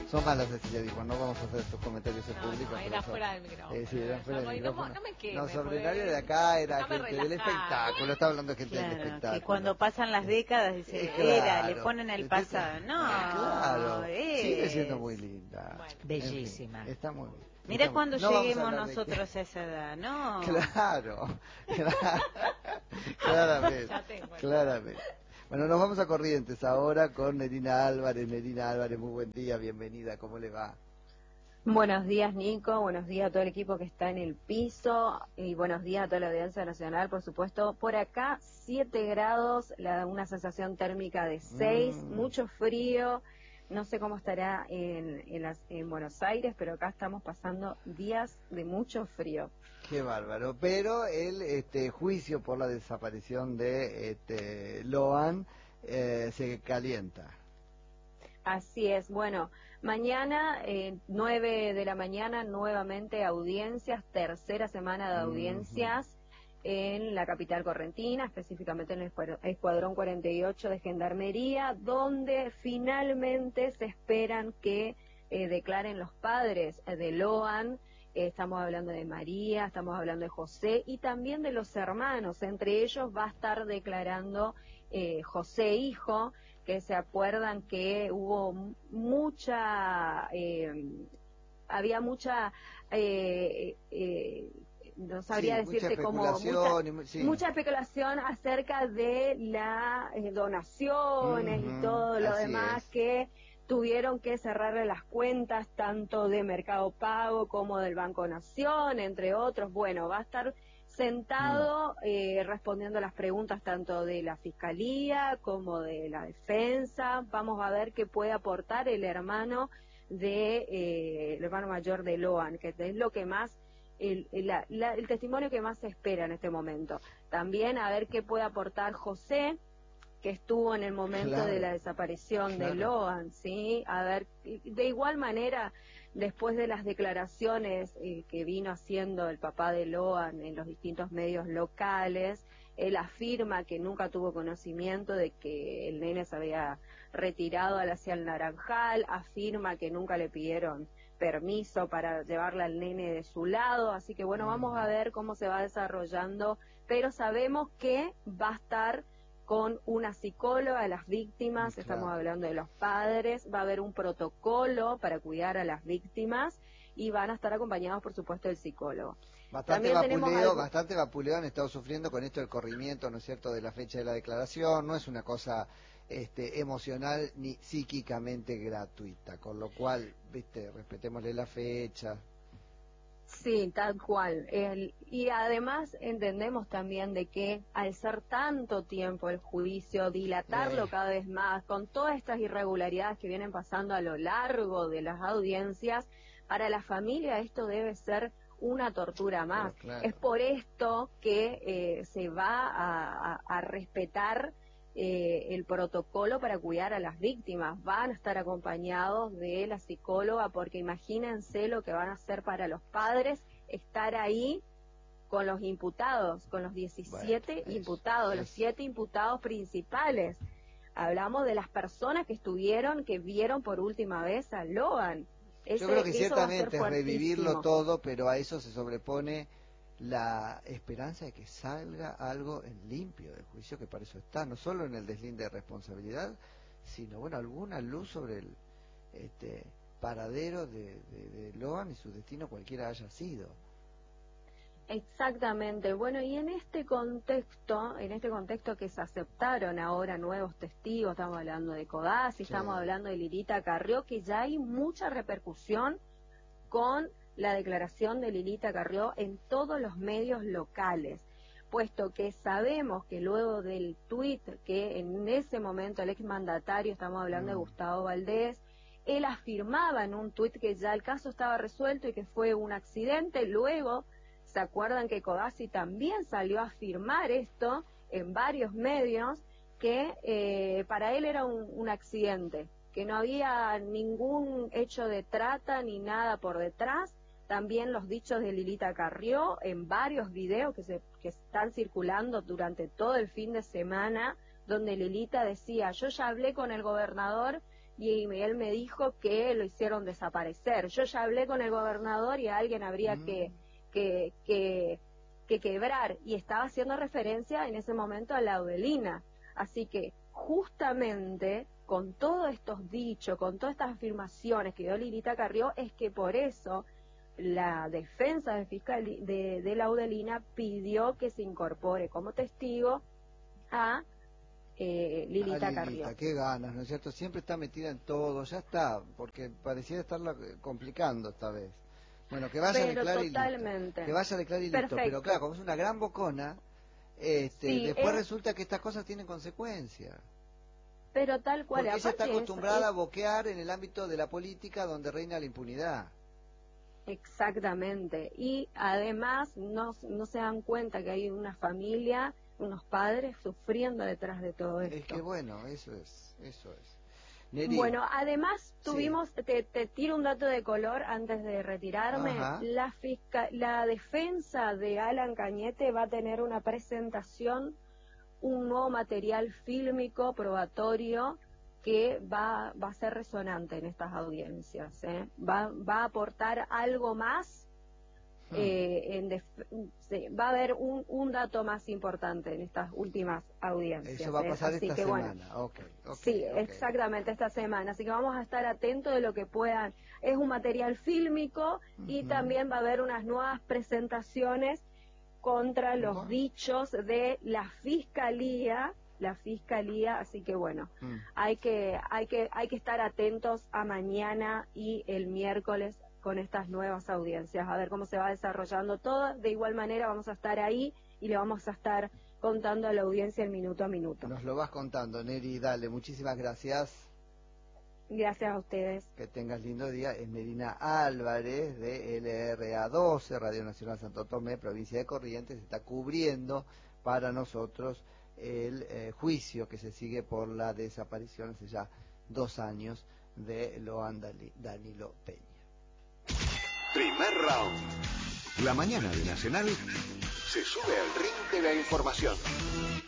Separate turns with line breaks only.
Son malas, Cecilia dijo, no vamos a hacer estos comentarios en público.
No, era fuera del micrófono.
Sí, era fuera del micrófono.
No me quemes.
No, sobre el área de acá era gente del espectáculo, está hablando de gente del espectáculo.
Que cuando pasan las décadas, dice,
claro,
le ponen el pasado. No,
claro, sigue siendo muy linda.
Bueno.
Bellísima.
En fin, está muy bien.
Mirá cuando
no
lleguemos nosotros a esa edad, ¿no?
Claro, claramente. Bueno, nos vamos a Corrientes ahora con Nerina Álvarez. Nerina Álvarez, muy buen día, bienvenida, ¿cómo le va?
Buenos días, Nico, buenos días a todo el equipo que está en el piso y buenos días a toda la audiencia nacional, por supuesto. Por acá, 7 grados, una sensación térmica de 6, mucho frío. No sé cómo estará en Buenos Aires, pero acá estamos pasando días de mucho frío.
Qué bárbaro. Pero el juicio por la desaparición de Loan se calienta.
Así es. Bueno, mañana, 9 de la mañana, nuevamente audiencias, tercera semana de audiencias en la capital correntina, específicamente en el Escuadrón 48 de Gendarmería, donde finalmente se esperan que declaren los padres de Loan. Estamos hablando de María, estamos hablando de José y también de los hermanos. Entre ellos va a estar declarando José hijo, que se acuerdan que hubo había mucha no sabría decirte mucha especulación acerca de las donaciones y todo lo demás que tuvieron que cerrarle las cuentas tanto de Mercado Pago como del Banco Nación, entre otros. Bueno, va a estar sentado respondiendo las preguntas tanto de la Fiscalía como de la Defensa. Vamos a ver qué puede aportar el hermano el hermano mayor de Loan, que es lo que más el testimonio que más se espera en este momento. También a ver qué puede aportar José, que estuvo en el momento de la desaparición de Loan, ¿sí? A ver, de igual manera, después de las declaraciones que vino haciendo el papá de Loan en los distintos medios locales, él afirma que nunca tuvo conocimiento de que el nene se había retirado hacia el Naranjal, afirma que nunca le pidieron permiso para llevarle al nene de su lado, así que bueno, vamos a ver cómo se va desarrollando, pero sabemos que va a estar con una psicóloga a las víctimas, estamos hablando de los padres, va a haber un protocolo para cuidar a las víctimas y van a estar acompañados, por supuesto, del psicólogo.
Bastante vapuleo han estado sufriendo con esto del corrimiento, ¿no es cierto?, de la fecha de la declaración. No es una cosa emocional ni psíquicamente gratuita, con lo cual, respetémosle la fecha.
Sí, tal cual. Y además entendemos también de que al ser tanto tiempo el juicio, dilatarlo cada vez más, con todas estas irregularidades que vienen pasando a lo largo de las audiencias, para la familia esto debe ser una tortura más. Es por esto que se va a respetar el protocolo para cuidar a las víctimas. Van a estar acompañados de la psicóloga, porque imagínense lo que van a hacer para los padres estar ahí con los imputados, con los 17 imputados, los 7 imputados principales. Hablamos de las personas que vieron por última vez a Loan.
Yo creo que ciertamente es revivirlo todo, pero a eso se sobrepone la esperanza de que salga algo en limpio del juicio, que para eso está, no solo en el deslinde de responsabilidad, sino alguna luz sobre el paradero de Loan y su destino, cualquiera haya sido.
Exactamente. Bueno, y en este contexto que se aceptaron ahora nuevos testigos, estamos hablando de Codazzi, estamos hablando de Lilita Carrió, que ya hay mucha repercusión con la declaración de Lilita Carrió en todos los medios locales, puesto que sabemos que luego del tuit que en ese momento el exmandatario, estamos hablando de Gustavo Valdés, él afirmaba en un tuit que ya el caso estaba resuelto y que fue un accidente. Luego se acuerdan que Codazzi también salió a afirmar esto en varios medios, que para él era un accidente, que no había ningún hecho de trata ni nada por detrás. También los dichos de Lilita Carrió en varios videos que están circulando durante todo el fin de semana, donde Lilita decía: yo ya hablé con el gobernador y él me dijo que lo hicieron desaparecer. Yo ya hablé con el gobernador y a alguien habría que quebrar, y estaba haciendo referencia en ese momento a la Audelina. Así que justamente con todos estos dichos, con todas estas afirmaciones que dio Lilita Carrió, es que por eso la defensa del fiscal de la Audelina pidió que se incorpore como testigo a Lilita Carrió.
Qué ganas, ¿no es cierto? Siempre está metida en todo, ya está, porque pareciera estarla complicando esta vez. Bueno, que vaya a declarar y listo. Que vaya a declarar y listo. Pero claro, como es una gran bocona, después resulta que estas cosas tienen consecuencias.
Pero tal cual.
Porque ella está acostumbrada a boquear en el ámbito de la política donde reina la impunidad.
Exactamente. Y además no se dan cuenta que hay una familia, unos padres sufriendo detrás de todo esto.
Es que bueno, eso es. Neri.
Bueno, además tuvimos, te tiro un dato de color antes de retirarme. La defensa de Alan Cañete va a tener una presentación, un nuevo material fílmico probatorio que va a ser resonante en estas audiencias, va a aportar algo más, va a haber un dato más importante en estas últimas audiencias.
Eso va a pasar esta semana.
Sí, exactamente, esta semana. Así que vamos a estar atentos de lo que puedan. Es un material fílmico y también va a haber unas nuevas presentaciones contra los dichos de la fiscalía, así que bueno, hay que estar atentos a mañana y el miércoles con estas nuevas audiencias, a ver cómo se va desarrollando todo. De igual manera vamos a estar ahí y le vamos a estar contando a la audiencia el minuto a minuto.
Nos lo vas contando, Neri, dale, muchísimas gracias.
Gracias a ustedes.
Que tengas lindo día. Es Medina Álvarez de LRA12, Radio Nacional Santo Tomé, provincia de Corrientes, está cubriendo para nosotros el juicio que se sigue por la desaparición hace ya 2 años de Loan Danilo Peña.
Primer round. La mañana de Nacional se sube al ring de la información.